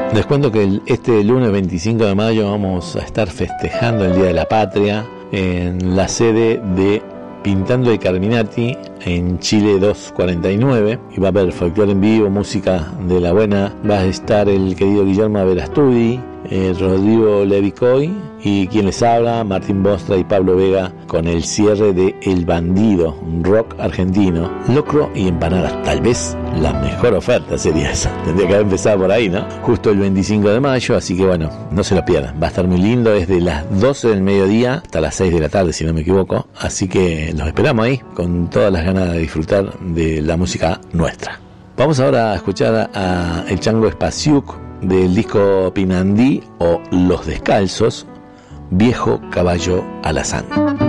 Les cuento que este lunes 25 de mayo vamos a estar festejando el Día de la Patria en la sede de Pintando de Carminati en Chile 249, y va a haber folclore en vivo, música de la buena. Va a estar el querido Guillermo Verastudi, Rodrigo Levicoy y quien les habla, Martín Bostra y Pablo Vega, con el cierre de El Bandido, un rock argentino, locro y empanadas. Tal vez la mejor oferta sería esa, tendría que haber empezado por ahí, ¿no? Justo el 25 de mayo, así que bueno, no se lo pierdan, va a estar muy lindo, desde las 12 del mediodía hasta las 6 de la tarde, si no me equivoco, así que los esperamos ahí, con todas las ganas de disfrutar de la música nuestra. Vamos ahora a escuchar a El Chango Espasiuk del disco Pinandí o Los Descalzos, Viejo Caballo Alazán.